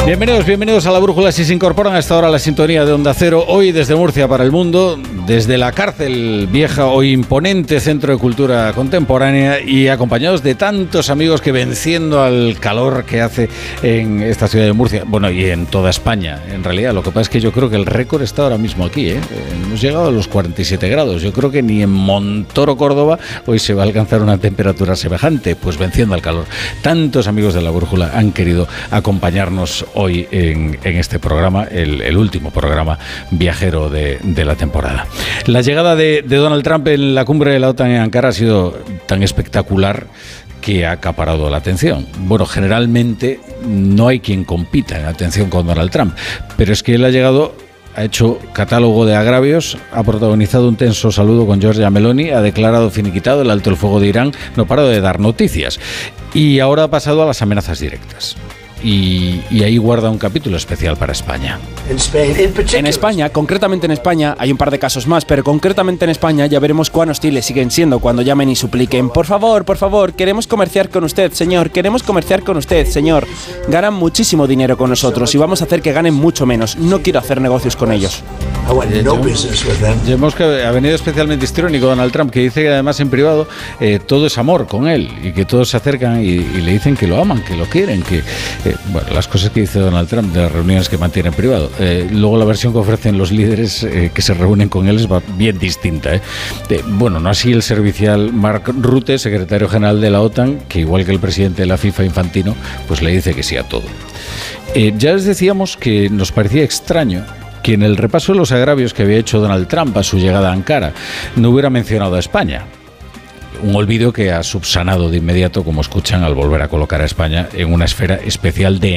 Bienvenidos a La Brújula. Si se incorporan a esta hora a la sintonía de Onda Cero, hoy desde Murcia para el mundo, desde la cárcel vieja o imponente Centro de Cultura Contemporánea, y acompañados de tantos amigos que, venciendo al calor que hace en esta ciudad de Murcia, bueno, y en toda España, en realidad, lo que pasa es que yo creo que el récord está ahora mismo aquí, hemos llegado a los 47 grados, yo creo que ni en Montoro, Córdoba, hoy se va a alcanzar una temperatura semejante, pues venciendo al calor. Tantos amigos de La Brújula han querido acompañarnos hoy en este programa, el último programa viajero de la temporada. La llegada de Donald Trump en la cumbre de la OTAN en Ankara ha sido tan espectacular que ha acaparado la atención. Bueno, generalmente no hay quien compita en atención con Donald Trump, pero es que él ha llegado, ha hecho catálogo de agravios, ha protagonizado un tenso saludo con Giorgia Meloni, ha declarado finiquitado el alto el fuego de Irán, no ha parado de dar noticias y ahora ha pasado a las amenazas directas. Y ahí guarda un capítulo especial para España. En España, concretamente en España, hay un par de casos más, pero concretamente en España ya veremos cuán hostiles siguen siendo cuando llamen y supliquen: por favor, queremos comerciar con usted, señor, queremos comerciar con usted, señor. Ganan muchísimo dinero con nosotros y vamos a hacer que ganen mucho menos. No quiero hacer negocios con ellos. Vemos que ha venido especialmente histriónico Donald Trump, que dice que además en privado todo es amor con él y que todos se acercan y le dicen que lo aman, que lo quieren, que bueno, las cosas que dice Donald Trump de las reuniones que mantiene en privado. Luego la versión que ofrecen los líderes que se reúnen con él es bien distinta. Bueno, no así el servicial Mark Rutte, secretario general de la OTAN, que igual que el presidente de la FIFA, Infantino, pues le dice que sí a todo. Ya les decíamos que nos parecía extraño que en el repaso de los agravios que había hecho Donald Trump a su llegada a Ankara no hubiera mencionado a España. Un olvido que ha subsanado de inmediato, como escuchan, al volver a colocar a España en una esfera especial de